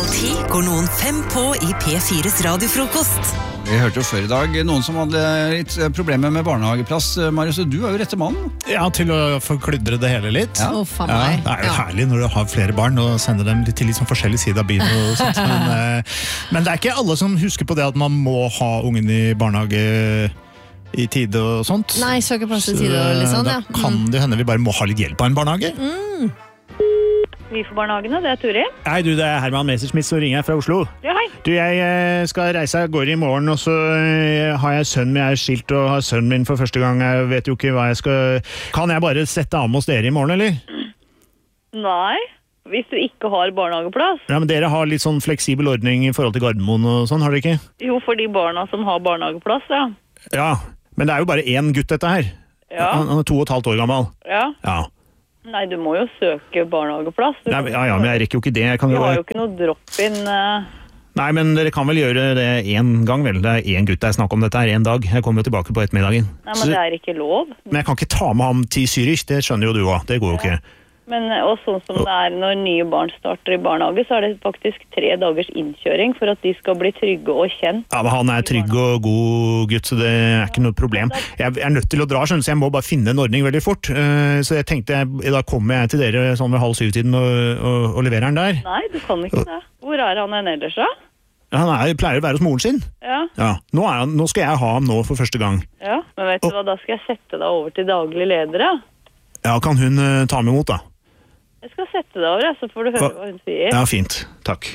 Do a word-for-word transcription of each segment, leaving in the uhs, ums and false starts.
halv ti går noen fem på i P fires radiofrokost. Vi hørte jo før i dag noen som hadde litt problemer med barnehageplass. Marius, du er jo rette mann. Ja, til å forkludre det hele litt. Ja. Å, faen Ja, meg. det er jo Ja. herlig når du har flere barn og sender dem til litt sånn forskjellige sider av byen og sånt. Men, eh, men det er ikke alle som husker på det at man må ha ungen i barnehage i tide og sånt. Nei, søker plass i tide og litt sånn, da ja. kan det hende vi bare må ha litt hjelp av en barnehage. Mm. Vi for barnehagene, det er Turi. Hei du, det er Herman Messerschmidt som ringer fra Oslo. Ja, hei. Du, jeg eh, skal reise av gårde i morgen, og så eh, har jeg sønnen min, jeg er skilt og har sønnen min for første gang. Jeg vet jo ikke hva jeg skal... Kan jeg bare sette av hos dere i morgen, eller? Nei, hvis du ikke har barnehageplass. Ja, men dere har litt sånn fleksibel ordning i forhold til Gardermoen og sånn, har dere ikke? Jo, for de barna som har barnehageplass, ja. Ja, men det er jo bare én gutt dette her. Ja. Han, han er to og et halvt år gammel. Ja. Ja. Nei, du må jo søke barnehageplass. Du, Nei, ja, ja, men jeg rekker jo ikke det. Jeg kan du jo... har jo ikke noe drop-in. eh. Nei, men dere kan vel gjøre det en gang, vel? Det er en gutt det er snakk om dette her, en dag. Jeg kommer jo tilbake på ettermiddagen. Nei, Så- men det er ikke lov. Men jeg kan ikke ta med ham til Zürich, det skjønner jo du også. Det går jo ikke. Men eh, og sånn som det er når nye barn starter i barnehage, så er det faktisk tre dagers innkjøring for at de skal bli trygge og kjent. Ja, men han er trygg og god gutt, så det er ikke noe problem. Jeg er nødt til å dra, skjønner, så jeg må bare finne en ordning veldig fort. Eh, Så jeg tenkte, jeg- da kommer jeg til dere sånn ved halv syv-tiden og, og, og leverer den der. Nei, du kan ikke det. Hvor er han en ellers da? Han er, pleier å være hos moren sin. Ja, Ja, nå, er han, nå skal jeg ha ham nå for første gang. ja. Men vet du hva, da skal jeg sette deg over til daglig leder, ja. Ja, kan hun eh, ta meg imot da? Jeg skal sette deg over, ja, så får du høre Hva? hva hun sier. Ja, fint. Takk.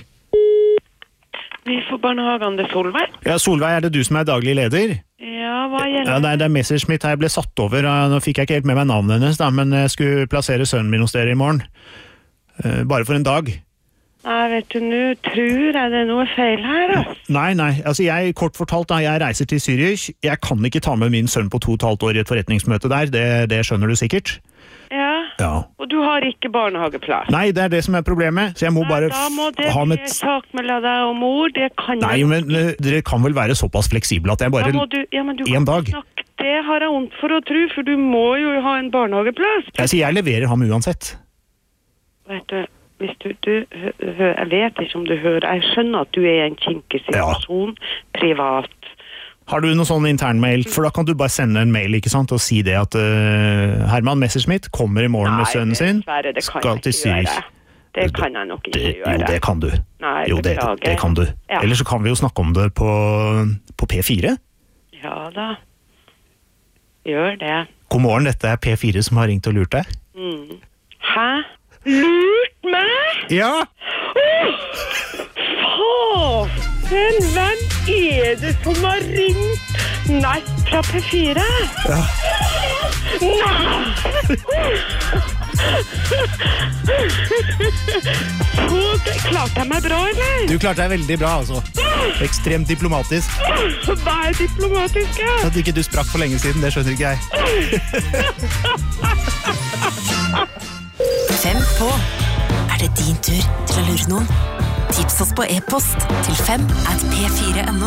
Vi får barnehagen, det er Solveig. Ja, Solveig, er det du som er daglig leder? Ja, hva Ja, gjelder? nei, det er Messerschmidt her, jeg ble satt over. Ja, Nå fikk jeg ikke helt med meg navnet hennes, da, men jeg skulle plassere sønnen min hos dere i morgen. Eh, Bare for en dag. Nei, vet du, nå tror jeg det er noe feil her, da. Nei, nei, altså jeg, kort fortalt da, jeg reiser til Zürich. Jeg kan ikke ta med min sønn på to og et halvt år i et forretningsmøte der, det, det skjønner du sikkert. Ja, Ja. og du har ikke barnehageplass. Nei, det er det som er problemet, så jeg må bare Nei, da må det ha bli med... sak mellom deg og mor, det kan Nei, jeg men eh, dere kan vel være såpass fleksible at jeg Da bare... må du, ja, men du en kan dag. snakke, det har jeg ondt for å tro, for du må jo ha en barnehageplass. Jeg sier jeg leverer ham uansett. Vet du, hvis du, du hø, hø, jeg vet ikke om du hører, jeg skjønner at du er i en kinkig situasjon, privat. Har du noen sånn internmail? For da kan du bare sende en mail, ikke sant, og si det at uh, Herman Messerschmidt kommer i morgen med sønnen sin, dessverre, det kan skal jeg til ikke gjøre. Zürich. Det kan jeg nok ikke Det, gjøre. jo, det kan du. Nei, Jo, det, beklager. det kan du. Ja. Eller så kan vi jo snakke om det på, på P fire. Ja da. Gjør det. God morgen, dette er P fire som har ringt og lurt deg. Mm. Hæ? Lurt meg? Ja! Faen, hvem er det som har ringt? Nei, fra P fire? Ja. Nei! Så, det- klarte jeg meg bra, eller? Du klarte deg veldig bra, altså. Ekstremt diplomatisk. Hva er diplomatisk, ja? At ikke du sprakk for lenge siden, det skjønner ikke jeg. Fem på. Er det din tur til å lure noen? Tips oss på e-post til fem at p fire punktum no.